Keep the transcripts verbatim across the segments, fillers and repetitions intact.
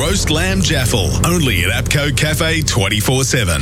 roast lamb jaffle. Only at Apco Cafe twenty-four seven.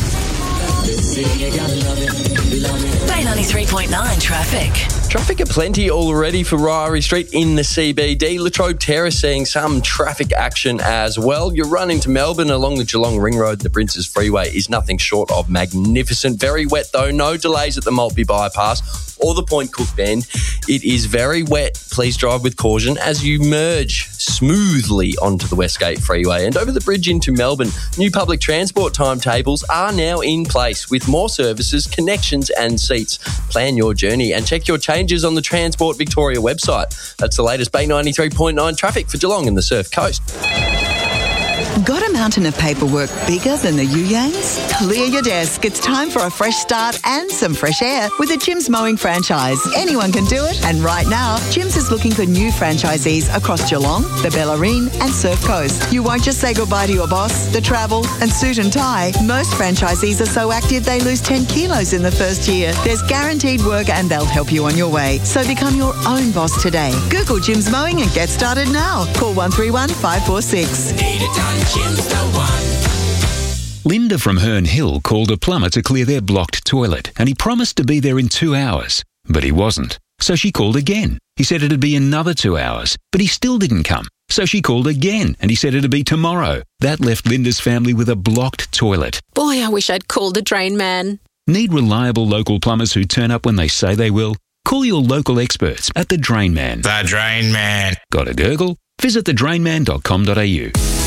Bay ninety-three point nine traffic. Traffic aplenty already for Ryrie Street in the C B D. Latrobe Terrace seeing some traffic action as well. You're running to Melbourne along the Geelong Ring Road. The Princes Freeway is nothing short of magnificent. Very wet though. No delays at the Maltby bypass or the Point Cook Bend. It is very wet. Please drive with caution as you merge smoothly onto the Westgate Freeway and over the bridge into Melbourne. New public transport timetables are now in place with more services, connections and seats. Plan your journey and check your changes on the Transport Victoria website. That's the latest Bay ninety-three point nine traffic for Geelong and the Surf Coast. Got a mountain of paperwork bigger than the Yu-Yangs? Clear your desk. It's time for a fresh start and some fresh air with the Jim's Mowing franchise. Anyone can do it. And right now, Jim's is looking for new franchisees across Geelong, the Bellarine and Surf Coast. You won't just say goodbye to your boss, the travel and suit and tie. Most franchisees are so active they lose ten kilos in the first year. There's guaranteed work and they'll help you on your way. So become your own boss today. Google Jim's Mowing and get started now. Call one three one, five four six. Need it done, Jim's the one. Linda from Herne Hill called a plumber to clear their blocked toilet, and he promised to be there in two hours, but he wasn't. So she called again. He said it'd be another two hours, but he still didn't come. So she called again, and he said it'd be tomorrow. That left Linda's family with a blocked toilet. Boy, I wish I'd called the drain man. Need reliable local plumbers who turn up when they say they will? Call your local experts at The Drain Man. The Drain Man. Got a gurgle? Visit the drain man dot com dot a u.